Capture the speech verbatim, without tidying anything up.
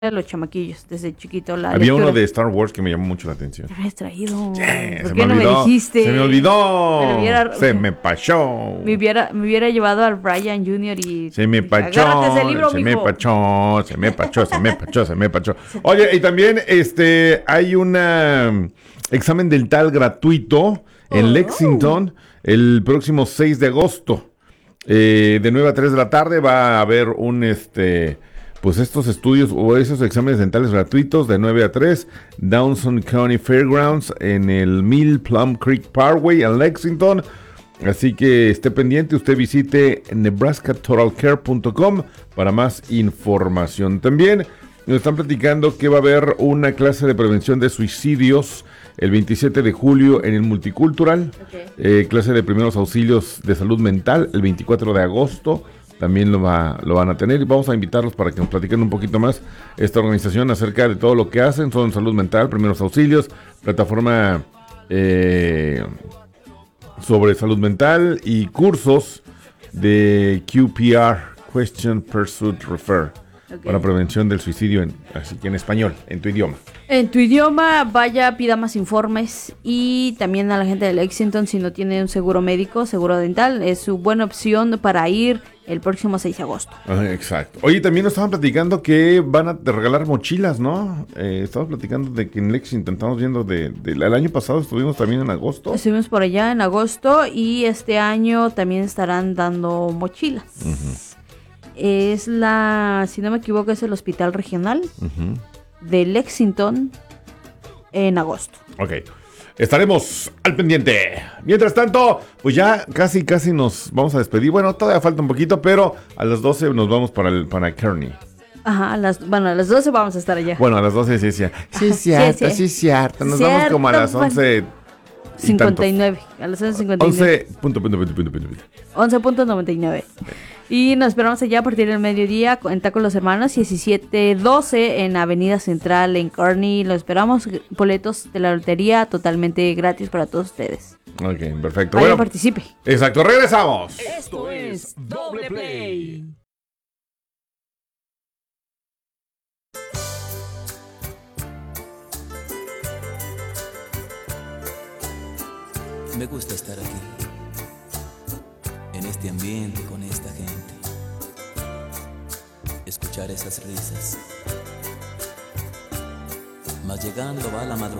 los chamaquillos desde chiquito. La Había lectura. uno de Star Wars que me llamó mucho la atención. Te habías traído. Sí, ¿Por se qué me no olvidó, me dijiste? Se me olvidó. Me hubiera- Se me pasó. Me hubiera, me hubiera llevado al Brian junior y... Se me pachó, Agárrate ese libro, se me mijo. pachó, se me pachó, se me pachó, se me pachó. Oye, y también este hay un examen dental gratuito en Oh. Lexington el próximo seis de agosto. Eh, de nueve a tres de la tarde va a haber un este pues estos estudios o esos exámenes dentales gratuitos de nueve a tres, Downson County Fairgrounds en el Mill Plum Creek Parkway en Lexington. Así que esté pendiente, usted visite nebraska total care punto com para más información. También nos están platicando que va a haber una clase de prevención de suicidios el veintisiete de julio en el Multicultural. Okay. Eh, clase de primeros auxilios de salud mental el veinticuatro de agosto. También lo, va, lo van a tener y vamos a invitarlos para que nos platiquen un poquito más esta organización acerca de todo lo que hacen. Son salud mental, primeros auxilios, plataforma eh, sobre salud mental y cursos de Q P R, Question Pursuit Refer, okay, para prevención del suicidio, en, así que en español, en tu idioma. En tu idioma, vaya, pida más informes. Y también a la gente de Lexington, si no tiene un seguro médico, seguro dental, es su buena opción para ir el próximo seis de agosto. Ah, exacto. Oye, también nos estaban platicando que van a regalar mochilas, ¿no? Eh, estamos platicando de que en Lexington estamos viendo de, de, el año pasado estuvimos también en agosto. Estuvimos por allá en agosto y este año también estarán dando mochilas. Uh-huh. Es la, si no me equivoco, es el hospital regional. Uh-huh. De Lexington en agosto. Ok, estaremos al pendiente. Mientras tanto, pues ya casi casi nos vamos a despedir. Bueno, todavía falta un poquito, pero a las doce nos vamos para el para Kearney. Ajá, a las, bueno, a las doce vamos a estar allá. Bueno, a las doce sí, sí. Sí, es cierto, sí, sí. sí, cierto. Nos cierto, vamos como a las once. cincuenta y nueve, a las once cincuenta y nueve. once punto, punto, punto, punto, punto. once punto noventa y nueve. Y nos esperamos allá a partir del mediodía en Taco Los Hermanos, diecisiete doce en Avenida Central en Kearney. Lo esperamos, boletos de la lotería totalmente gratis para todos ustedes. Ok, perfecto. Vaya, bueno, participe. Exacto, regresamos. Esto es Doble Play. Me gusta estar aquí, en este ambiente, con esta gente. Escuchar esas risas. Mas llegando va la madrugada.